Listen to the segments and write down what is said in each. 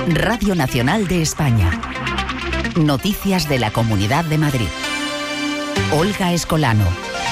Radio Nacional de España. Noticias de la Comunidad de Madrid. Olga Escolano.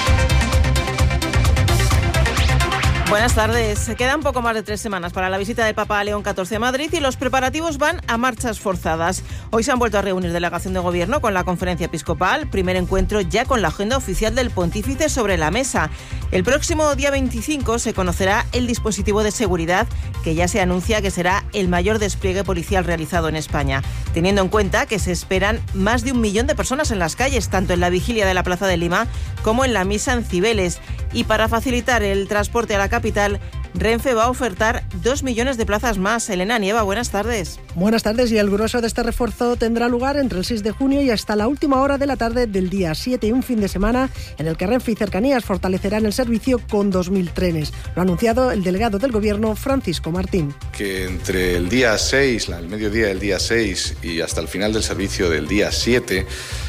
Buenas tardes. Quedan poco más de 3 semanas para la visita del Papa a León XIV a Madrid y los preparativos van a marchas forzadas. Hoy se han vuelto a reunir delegación de gobierno con la conferencia episcopal, primer encuentro ya con la agenda oficial del pontífice sobre la mesa. El próximo día 25 se conocerá el dispositivo de seguridad que ya se anuncia que será el mayor despliegue policial realizado en España, teniendo en cuenta que se esperan más de 1 millón de personas en las calles, tanto en la vigilia de la Plaza de Lima como en la misa en Cibeles. Y para facilitar el transporte a la capital, Renfe va a ofertar 2 millones de plazas más. Elena Nieva, buenas tardes. Buenas tardes, y el grueso de este refuerzo tendrá lugar entre el 6 de junio y hasta la última hora de la tarde del día 7, un fin de semana en el que Renfe y Cercanías fortalecerán el servicio con 2.000 trenes. Lo ha anunciado el delegado del Gobierno, Francisco Martín. Que entre el día 6, el mediodía del día 6 y hasta el final del servicio del día 7,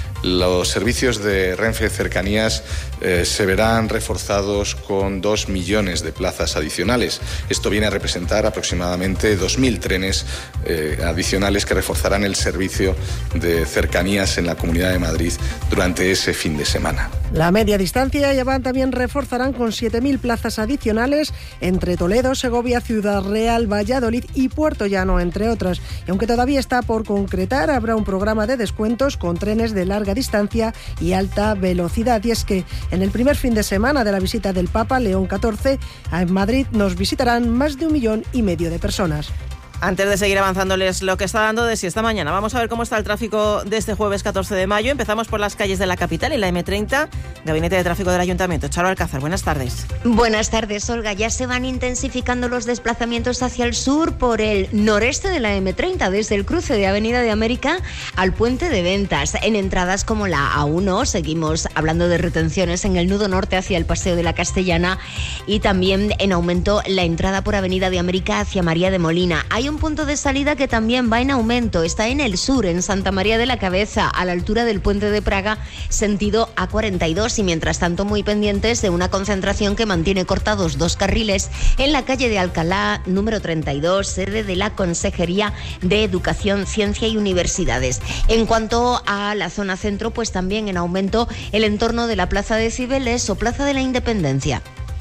los servicios de Renfe Cercanías se verán reforzados con 2 millones de plazas adicionales. Esto viene a representar aproximadamente 2.000 trenes adicionales que reforzarán el servicio de cercanías en la Comunidad de Madrid durante ese fin de semana. La media distancia y Avant también reforzarán con 7.000 plazas adicionales entre Toledo, Segovia, Ciudad Real, Valladolid y Puerto Llano, entre otras. Y aunque todavía está por concretar, habrá un programa de descuentos con trenes de larga distancia y alta velocidad. Y es que en el primer fin de semana de la visita del Papa León XIV, en Madrid nos visitarán más de 1,5 millones de personas. Antes de seguir avanzándoles lo que está dando de sí esta mañana, vamos a ver cómo está el tráfico de este jueves 14 de mayo. Empezamos por las calles de la capital y la M30. Gabinete de Tráfico del Ayuntamiento. Charo Alcázar, buenas tardes. Buenas tardes, Olga. Ya se van intensificando los desplazamientos hacia el sur por el noreste de la M30, desde el cruce de Avenida de América al Puente de Ventas. En entradas como la A1 seguimos hablando de retenciones en el nudo norte hacia el Paseo de la Castellana y también en aumento la entrada por Avenida de América hacia María de Molina. Hay un punto de salida que también va en aumento. Está en el sur, en Santa María de la Cabeza, a la altura del Puente de Praga, sentido A42. Y mientras tanto, muy pendientes de una concentración que mantiene cortados 2 carriles en la calle de Alcalá, número 32, sede de la Consejería de Educación, Ciencia y Universidades. En cuanto a la zona centro, pues también en aumento el entorno de la Plaza de Cibeles o Plaza de la Independencia.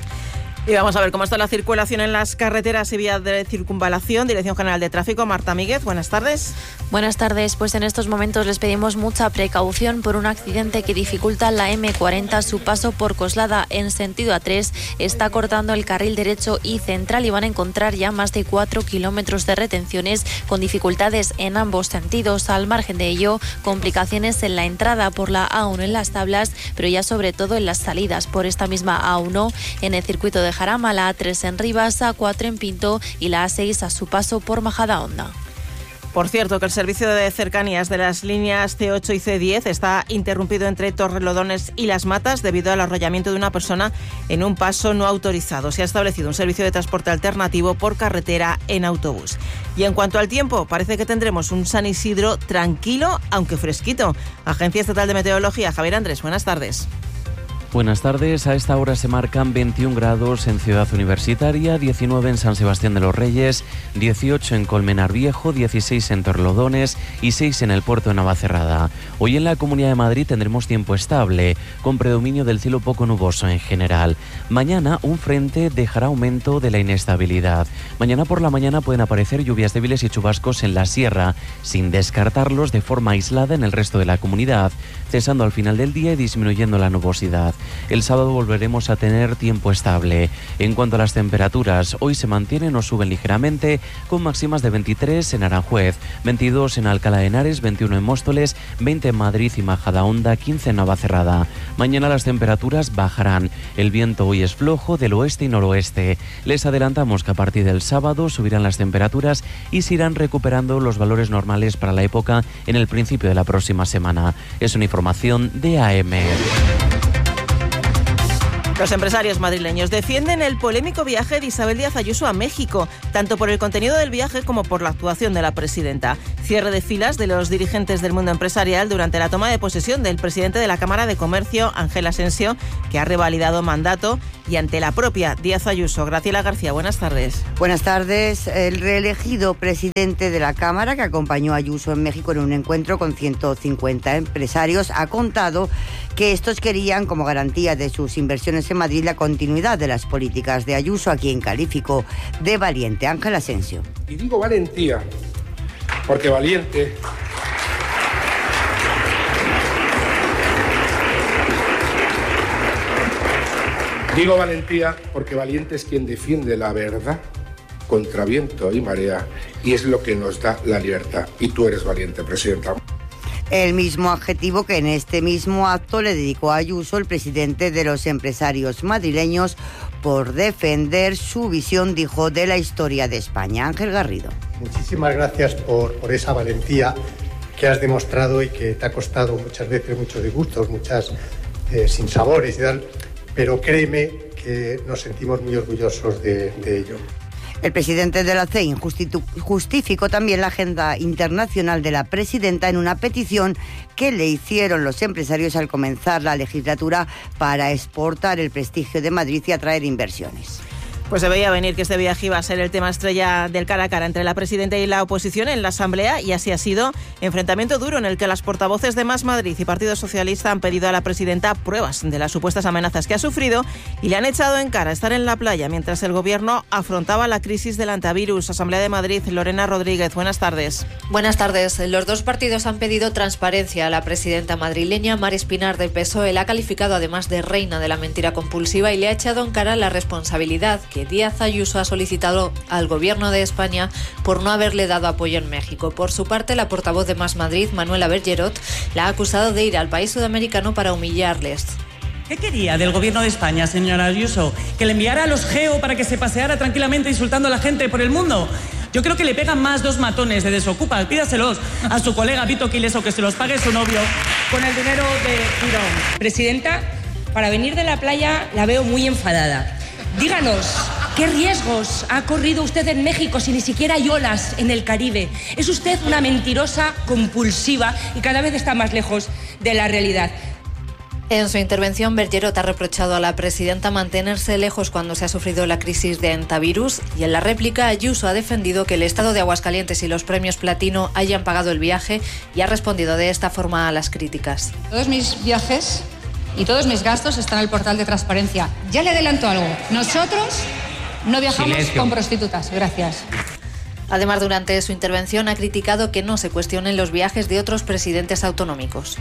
Y vamos a ver cómo está la circulación en las carreteras y vías de circunvalación. Dirección General de Tráfico, Marta Míguez, buenas tardes. Buenas tardes. Pues en estos momentos les pedimos mucha precaución por un accidente que dificulta la M40 su paso por Coslada en sentido A3. Está cortando el carril derecho y central y van a encontrar ya más de 4 kilómetros de retenciones con dificultades en ambos sentidos. Al margen de ello, complicaciones en la entrada por la A1 en las Tablas, pero ya sobre todo en las salidas por esta misma A1 en el circuito de Jarama, la A3 en Rivas, A4 en Pinto y la A6 a su paso por Majadahonda. Por cierto, que el servicio de cercanías de las líneas C8 y C10 está interrumpido entre Torrelodones y Las Matas debido al arrollamiento de una persona en un paso no autorizado. Se ha establecido un servicio de transporte alternativo por carretera en autobús. Y en cuanto al tiempo, parece que tendremos un San Isidro tranquilo, aunque fresquito. Agencia Estatal de Meteorología, Javier Andrés, buenas tardes. Buenas tardes. A esta hora se marcan 21 grados en Ciudad Universitaria, 19 en San Sebastián de los Reyes, 18 en Colmenar Viejo, 16 en Torrelodones y 6 en el puerto de Navacerrada. Hoy en la Comunidad de Madrid tendremos tiempo estable, con predominio del cielo poco nuboso en general. Mañana un frente dejará aumento de la inestabilidad. Mañana por la mañana pueden aparecer lluvias débiles y chubascos en la sierra, sin descartarlos de forma aislada en el resto de la comunidad, cesando al final del día y disminuyendo la nubosidad. El sábado volveremos a tener tiempo estable. En cuanto a las temperaturas, hoy se mantienen o suben ligeramente, con máximas de 23 en Aranjuez, 22 en Alcalá de Henares, 21 en Móstoles, 20 en Madrid y Majadahonda, 15 en Navacerrada. Mañana las temperaturas bajarán. El viento hoy es flojo del oeste y noroeste. Les adelantamos que a partir del sábado subirán las temperaturas y se irán recuperando los valores normales para la época en el principio de la próxima semana. Es una información de AM. Los empresarios madrileños defienden el polémico viaje de Isabel Díaz Ayuso a México, tanto por el contenido del viaje como por la actuación de la presidenta. Cierre de filas de los dirigentes del mundo empresarial durante la toma de posesión del presidente de la Cámara de Comercio, Ángel Asensio, que ha revalidado mandato y ante la propia Díaz Ayuso. Graciela García, buenas tardes. Buenas tardes. El reelegido presidente de la Cámara, que acompañó a Ayuso en México en un encuentro con 150 empresarios, ha contado que estos querían, como garantía de sus inversiones en Madrid, la continuidad de las políticas de Ayuso, a quien calificó de valiente. Ángel Asensio. Y digo valentía, porque valiente es quien defiende la verdad contra viento y marea, y es lo que nos da la libertad. Y tú eres valiente, presidenta. El mismo adjetivo que en este mismo acto le dedicó a Ayuso el presidente de los empresarios madrileños por defender su visión, dijo, de la historia de España. Ángel Garrido. Muchísimas gracias por esa valentía que has demostrado y que te ha costado muchas veces muchos disgustos, muchas sinsabores y tal, pero créeme que nos sentimos muy orgullosos de ello. El presidente de la CEIN justificó también la agenda internacional de la presidenta en una petición que le hicieron los empresarios al comenzar la legislatura para exportar el prestigio de Madrid y atraer inversiones. Pues se veía venir que este viaje iba a ser el tema estrella del cara a cara entre la presidenta y la oposición en la Asamblea, y así ha sido. Enfrentamiento duro en el que las portavoces de Más Madrid y Partido Socialista han pedido a la presidenta pruebas de las supuestas amenazas que ha sufrido y le han echado en cara estar en la playa mientras el Gobierno afrontaba la crisis del antivirus. Asamblea de Madrid, Lorena Rodríguez, buenas tardes. Buenas tardes. Los dos partidos han pedido transparencia a la presidenta madrileña. Mar Espinar, del PSOE, la ha calificado además de reina de la mentira compulsiva y le ha echado en cara la responsabilidad que Díaz Ayuso ha solicitado al Gobierno de España por no haberle dado apoyo en México. Por su parte, la portavoz de Más Madrid, Manuela Bergerot, la ha acusado de ir al país sudamericano para humillarles. ¿Qué quería del Gobierno de España, señora Ayuso? ¿Que le enviara a los GEO para que se paseara tranquilamente insultando a la gente por el mundo? Yo creo que le pegan más 2 matones de Desocupa. Pídaselos a su colega Vito Quiles o que se los pague su novio con el dinero de Tirón. Presidenta, para venir de la playa la veo muy enfadada. Díganos, ¿qué riesgos ha corrido usted en México si ni siquiera hay olas en el Caribe? Es usted una mentirosa compulsiva y cada vez está más lejos de la realidad. En su intervención, Bergerot ha reprochado a la presidenta mantenerse lejos cuando se ha sufrido la crisis de antivirus, y en la réplica Ayuso ha defendido que el Estado de Aguascalientes y los premios Platino hayan pagado el viaje y ha respondido de esta forma a las críticas. Todos mis viajes y todos mis gastos están en el portal de transparencia. Ya le adelanto algo. Nosotros no viajamos con prostitutas. Gracias. Además, durante su intervención ha criticado que no se cuestionen los viajes de otros presidentes autonómicos.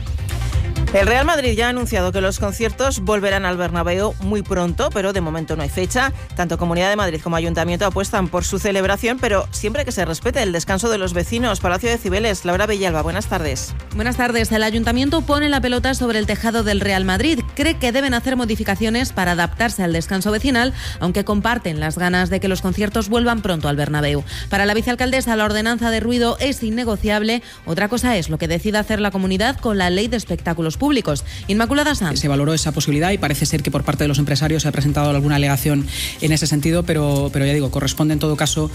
El Real Madrid ya ha anunciado que los conciertos volverán al Bernabéu muy pronto, pero de momento no hay fecha. Tanto Comunidad de Madrid como Ayuntamiento apuestan por su celebración, pero siempre que se respete el descanso de los vecinos. Palacio de Cibeles, Laura Villalba, buenas tardes. Buenas tardes. El Ayuntamiento pone la pelota sobre el tejado del Real Madrid. Cree que deben hacer modificaciones para adaptarse al descanso vecinal, aunque comparten las ganas de que los conciertos vuelvan pronto al Bernabéu. Para la vicealcaldesa, la ordenanza de ruido es innegociable. Otra cosa es lo que decida hacer la comunidad con la ley de espectáculos públicos. Inmaculada Sanz. Se valoró esa posibilidad y parece ser que por parte de los empresarios se ha presentado alguna alegación en ese sentido, pero ya digo, corresponde en todo caso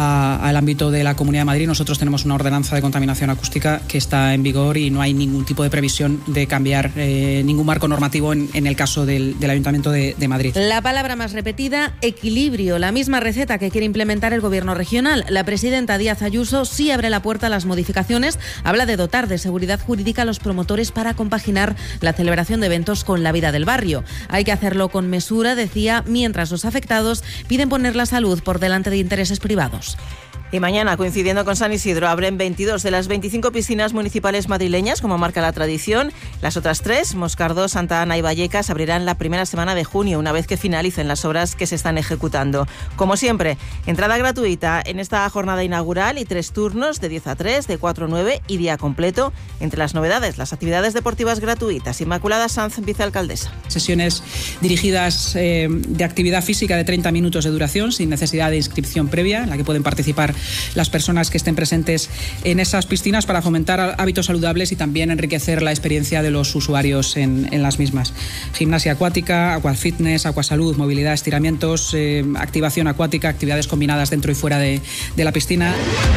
al ámbito de la Comunidad de Madrid. Nosotros tenemos una ordenanza de contaminación acústica que está en vigor y no hay ningún tipo de previsión de cambiar ningún marco normativo en el caso del Ayuntamiento de Madrid. La palabra más repetida, equilibrio, la misma receta que quiere implementar el Gobierno regional. La presidenta Díaz Ayuso sí abre la puerta a las modificaciones, habla de dotar de seguridad jurídica a los promotores para compaginar la celebración de eventos con la vida del barrio. Hay que hacerlo con mesura, decía, mientras los afectados piden poner la salud por delante de intereses privados. Y mañana, coincidiendo con San Isidro, abren 22 de las 25 piscinas municipales madrileñas, como marca la tradición. Las otras 3, Moscardó, Santa Ana y Vallecas, abrirán la primera semana de junio, una vez que finalicen las obras que se están ejecutando. Como siempre, entrada gratuita en esta jornada inaugural y 3 turnos de 10 a 3, de 4 a 9 y día completo. Entre las novedades, las actividades deportivas gratuitas. Inmaculada Sanz, vicealcaldesa. Sesiones dirigidas de actividad física de 30 minutos de duración, sin necesidad de inscripción previa, en la que pueden participar las personas que estén presentes en esas piscinas para fomentar hábitos saludables y también enriquecer la experiencia de los usuarios en las mismas. Gimnasia acuática, aquafitness, aquasalud, movilidad, estiramientos, activación acuática, actividades combinadas dentro y fuera de la piscina.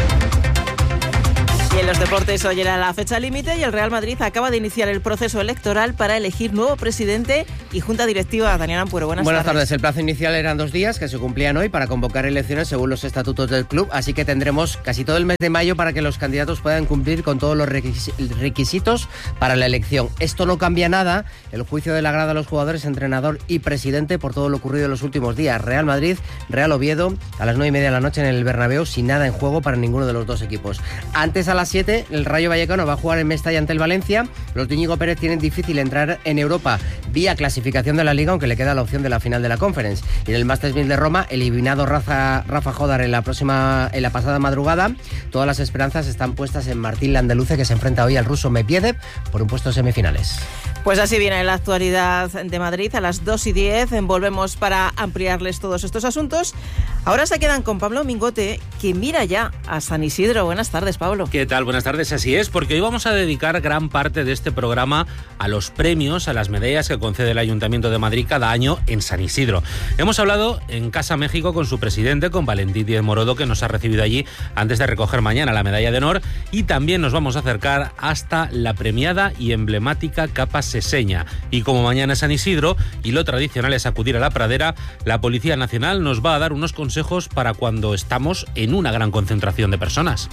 Y en los deportes, hoy era la fecha límite y el Real Madrid acaba de iniciar el proceso electoral para elegir nuevo presidente y y Junta Directiva. Daniel Ampuero, buenas tardes. El plazo inicial eran 2 días que se cumplían hoy para convocar elecciones según los estatutos del club, así que tendremos casi todo el mes de mayo para que los candidatos puedan cumplir con todos los requisitos para la elección. Esto no cambia nada, el juicio de la grada a los jugadores, entrenador y presidente por todo lo ocurrido en los últimos días. Real Madrid, Real Oviedo, a las 9:30 de la noche en el Bernabéu, sin nada en juego para ninguno de los dos equipos. Antes, a las 7, el Rayo Vallecano va a jugar en Mestalla ante el Valencia. Los de Íñigo Pérez tienen difícil entrar en Europa vía clasificación de la Liga, aunque le queda la opción de la final de la Conference. Y en el Masters 1000 de Roma, eliminado Rafa Jodar en la pasada madrugada, todas las esperanzas están puestas en Martín Landaluce, que se enfrenta hoy al ruso Medvedev por un puesto en semifinales. Pues así viene la actualidad de Madrid. A las 2:10 volvemos para ampliarles todos estos asuntos. Ahora se quedan con Pablo Mingote, que mira ya a San Isidro. Buenas tardes, Pablo. ¿Qué tal? Buenas tardes, así es, porque hoy vamos a dedicar gran parte de este programa a los premios, a las medallas que concede el Ayuntamiento de Madrid cada año en San Isidro. Hemos hablado en Casa México con su presidente, con Valentín Díez Morodo, que nos ha recibido allí antes de recoger mañana la medalla de honor, y también nos vamos a acercar hasta la premiada y emblemática Capa Seseña. Y como mañana es San Isidro y lo tradicional es acudir a la pradera, la Policía Nacional nos va a dar unos consejos para cuando estamos en una gran concentración de personas.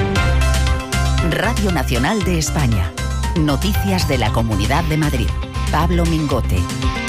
Radio Nacional de España. Noticias de la Comunidad de Madrid. Pablo Mingote.